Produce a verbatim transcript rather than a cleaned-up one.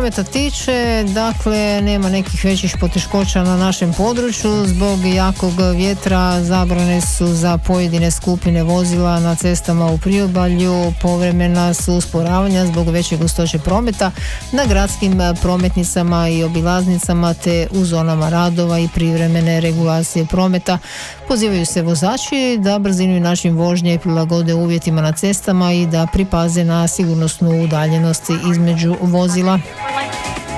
prometa tiče, dakle, nema nekih većih poteškoća na našem području. Zbog jakog vjetra zabrane su za pojedine skupine vozila na cestama u priobalju, povremena su usporavanja zbog veće gustoće prometa na gradskim prometnicama i obilaznicama te u zonama radova i privremene regulacije prometa. Pozivaju se vozači da brzinu i način vožnje prilagode uvjetima na cestama i da pripaze na sigurnosnu udaljenost između vozila.